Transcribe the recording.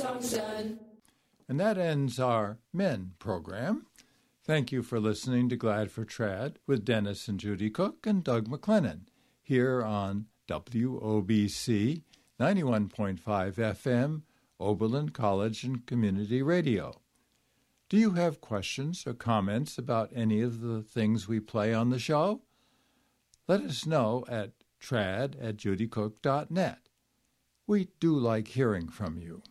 And that ends our Men program. Thank you for listening to Glad for Trad with Dennis and Judy Cook and Doug McLennan here on WOBC 91.5 FM, Oberlin College and Community Radio. Do you have questions or comments about any of the things we play on the show? Let us know at trad@judycook.net. We do like hearing from you.